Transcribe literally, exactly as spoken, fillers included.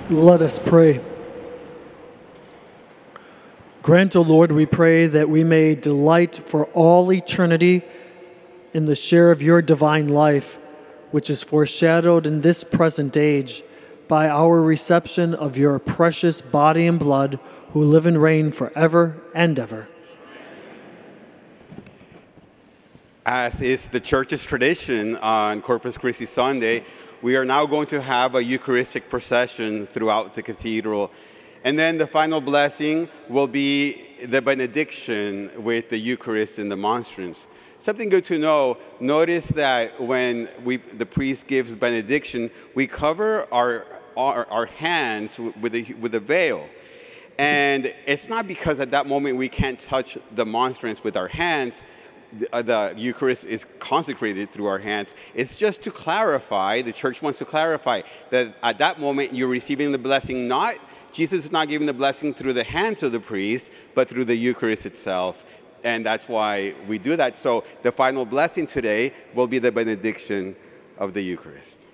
Let us pray. Grant, O Lord, we pray, that we may delight for all eternity in the share of your divine life, which is foreshadowed in this present age by our reception of your precious body and blood, who live and reign forever and ever. As is the church's tradition on Corpus Christi Sunday, we are now going to have a Eucharistic procession throughout the cathedral. And then the final blessing will be the benediction with the Eucharist and the monstrance. Something good to know, notice that when we, the priest gives benediction, we cover our, our, our hands with a, with a veil. And it's not because at that moment we can't touch the monstrance with our hands. The, the Eucharist is consecrated through our hands. It's just to clarify, the church wants to clarify that at that moment you're receiving the blessing not, Jesus is not giving the blessing through the hands of the priest, but through the Eucharist itself. And that's why we do that. So the final blessing today will be the benediction of the Eucharist.